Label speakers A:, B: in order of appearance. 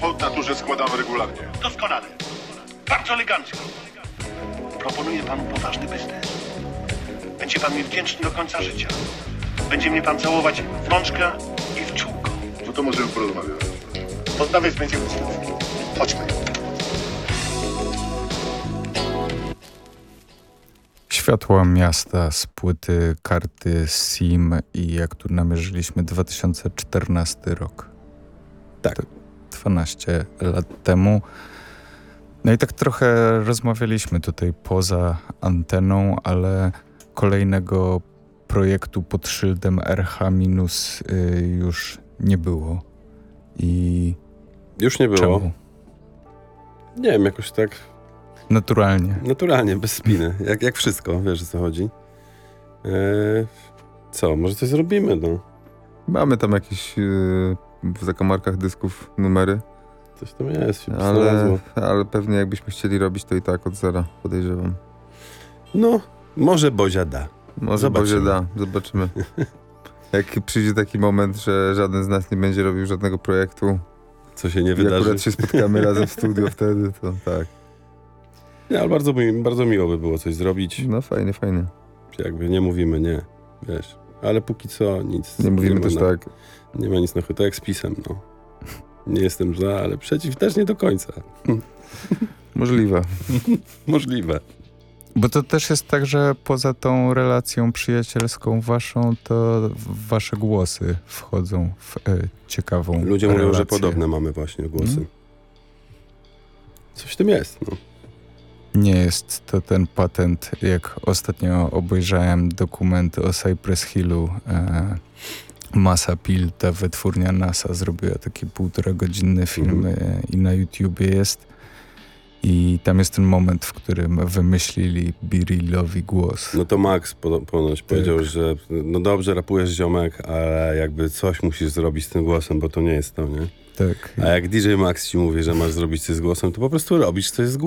A: hołd naturze składamy regularnie.
B: Doskonale. Bardzo elegancko. Proponuję panu poważny biznes. Będzie pan mi wdzięczny do końca życia. Będzie mnie pan całować w rączkę i w czółko.
A: No to możemy porozmawiać.
B: Porozmawiać będziemy z tym. Chodźmy.
C: Światła miasta z płyty karty SIM i jak tu namierzyliśmy 2014 rok.
D: Tak.
C: 12 lat temu. No i tak trochę rozmawialiśmy tutaj poza anteną, ale kolejnego projektu pod szyldem RH- już nie było. I
D: Już nie było.
C: czemu?
D: Nie wiem, jakoś tak
C: Naturalnie.
D: bez spiny. Jak wszystko, wiesz o co chodzi. Co, może coś zrobimy, no.
E: Mamy tam jakieś w zakamarkach dysków numery,
D: Coś tam jest, się znalazło.
E: ale pewnie jakbyśmy chcieli robić to i tak od zera, podejrzewam.
D: No, może Bozia da.
E: Może
D: Zobaczymy.
E: Boże da, zobaczymy. Jak przyjdzie taki moment, że żaden z nas nie będzie robił żadnego projektu
D: Co się nie
E: i
D: wydarzy.
E: akurat się spotkamy razem w studio wtedy, to tak.
D: Nie, ale bardzo miło by było coś zrobić.
E: No fajnie.
D: Jakby nie mówimy nie, wiesz. Ale póki co nic.
E: Nie mówimy
D: ma
E: też
D: na-
E: tak.
D: Nie ma nic na to jak z pisem, no. Nie jestem za, ale przeciw też nie do końca.
E: Możliwe.
D: Możliwe.
C: Bo to też jest tak, że poza tą relacją przyjacielską waszą, to wasze głosy wchodzą w ciekawą
D: Ludzie
C: relację.
D: mówią, że podobne mamy właśnie głosy. Coś w tym jest, no.
C: Nie jest to ten patent, jak ostatnio obejrzałem dokument o Cypress Hillu. Masa Pil, ta wytwórnia NASA, zrobiła taki 1,5-godzinny film i na YouTubie jest. I tam jest ten moment, w którym wymyślili Birillowi głos.
D: No to Max ponoć powiedział, że no dobrze, rapujesz ziomek, ale jakby coś musisz zrobić z tym głosem, bo to nie jest to, nie?
C: Tak.
D: A jak DJ Max ci mówi, że masz zrobić coś z głosem, to po prostu robisz coś z głosem.